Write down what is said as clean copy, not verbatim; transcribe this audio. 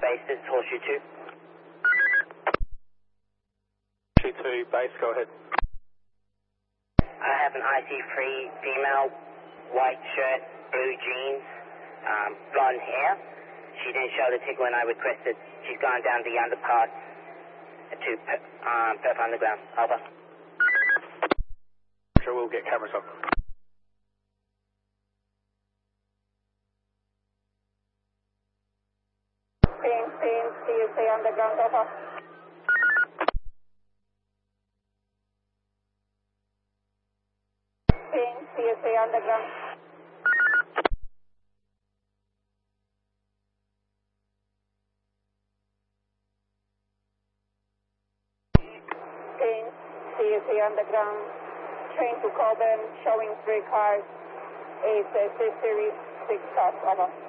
base, this is Horseshoe 2. Horseshoe 2 base, go ahead. I have an IC3 female, white shirt, blue jeans, blonde hair. She didn't show the ticket when I requested. She's gone down the underpass to Perth Underground. Over. Sure, we'll get cameras on. Team, CSA Underground, over. Team, CSA Underground. Team, CSA Underground. Train to Colburn, showing 3 cars. It's a series 6 cars, over.